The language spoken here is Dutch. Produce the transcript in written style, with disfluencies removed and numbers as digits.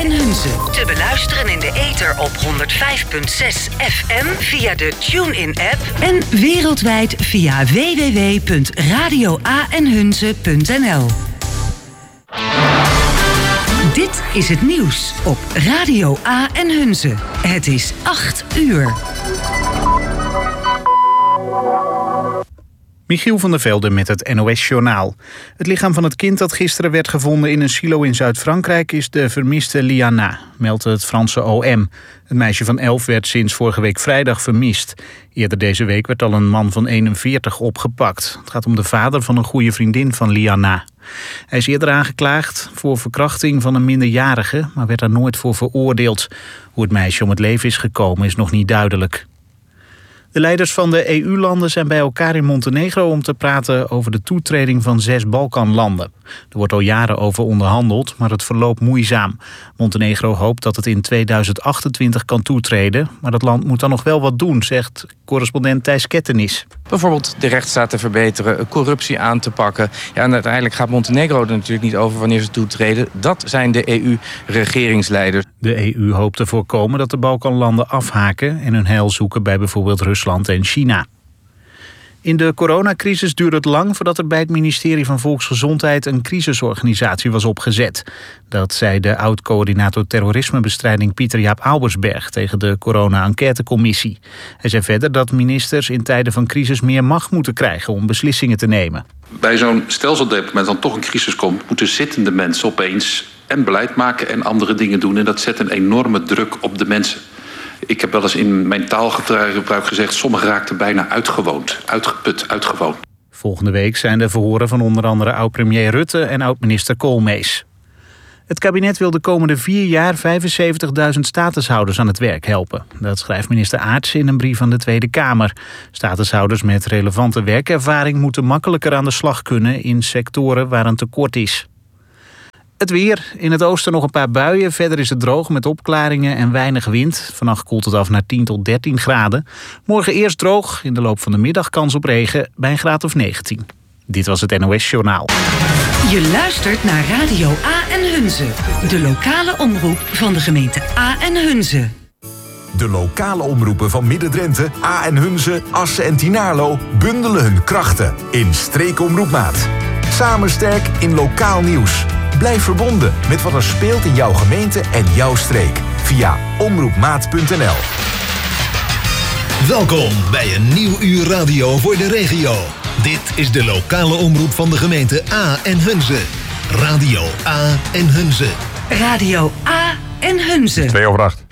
en Hunze. Te beluisteren in de ether op 105.6 FM via de TuneIn-app en wereldwijd via www.radioaenhunze.nl. Dit is het nieuws op Radio A en Hunze. Het is 8 uur. Michiel van der Velde met het NOS-journaal. Het lichaam van het kind dat gisteren werd gevonden in een silo in Zuid-Frankrijk is de vermiste Liana, meldt het Franse OM. Het meisje van 11 werd sinds vorige week vrijdag vermist. Eerder deze week werd al een man van 41 opgepakt. Het gaat om de vader van een goede vriendin van Liana. Hij is eerder aangeklaagd voor verkrachting van een minderjarige, maar werd daar nooit voor veroordeeld. Hoe het meisje om het leven is gekomen is nog niet duidelijk. De leiders van de EU-landen zijn bij elkaar in Montenegro om te praten over de toetreding van 6 Balkanlanden. Er wordt al jaren over onderhandeld, maar het verloopt moeizaam. Montenegro hoopt dat het in 2028 kan toetreden, maar dat land moet dan nog wel wat doen, zegt correspondent Thijs Kettenis. Bijvoorbeeld de rechtsstaat te verbeteren, corruptie aan te pakken. Ja, en uiteindelijk gaat Montenegro er natuurlijk niet over wanneer ze toetreden. Dat zijn de EU-regeringsleiders. De EU hoopt te voorkomen dat de Balkanlanden afhaken en hun heil zoeken bij bijvoorbeeld Rusland en China. In de coronacrisis duurde het lang voordat er bij het ministerie van Volksgezondheid een crisisorganisatie was opgezet. Dat zei de oud-coördinator terrorismebestrijding Pieter-Jaap Albersberg tegen de corona-enquêtecommissie. Hij zei verder dat ministers in tijden van crisis meer macht moeten krijgen om beslissingen te nemen. Bij zo'n stelseldepartement dan toch een crisis komt, moeten zittende mensen opeens en beleid maken en andere dingen doen. En dat zet een enorme druk op de mensen. Ik heb wel eens in mijn taalgebruik gezegd, sommigen raakten bijna uitgewoond, uitgeput, uitgewoond. Volgende week zijn de verhoren van onder andere oud-premier Rutte en oud-minister Koolmees. Het kabinet wil de komende 4 jaar 75.000 statushouders aan het werk helpen. Dat schrijft minister Aarts in een brief aan de Tweede Kamer. Statushouders met relevante werkervaring moeten makkelijker aan de slag kunnen in sectoren waar een tekort is. Het weer. In het oosten nog een paar buien. Verder is het droog met opklaringen en weinig wind. Vannacht koelt het af naar 10 tot 13 graden. Morgen eerst droog. In de loop van de middag kans op regen bij een graad of 19. Dit was het NOS Journaal. Je luistert naar Radio A en Hunze. De lokale omroep van de gemeente A en Hunze. De lokale omroepen van Midden-Drenthe, A en Hunze, Assen en Tynaarlo bundelen hun krachten in Streekomroepmaat. Samen sterk in lokaal nieuws. Blijf verbonden met wat er speelt in jouw gemeente en jouw streek via omroepmaat.nl. Welkom bij een nieuw uur radio voor de regio. Dit is de lokale omroep van de gemeente A en Hunze. Radio A en Hunze. Radio A en Hunze. 2:08.